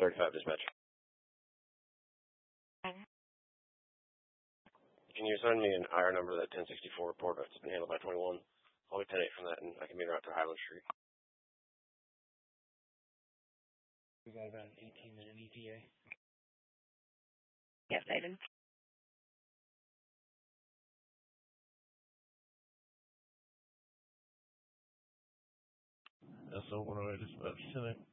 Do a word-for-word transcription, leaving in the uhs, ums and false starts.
thirty-five dispatch. Okay. Can you send me an I R number, that ten sixty-four report that's been handled by twenty-one? I'll be ten eight from that, and I can meet her out to Highland Street. We got about an eighteen minute E T A. Yes, David. That's open already, dispatch. ten eight.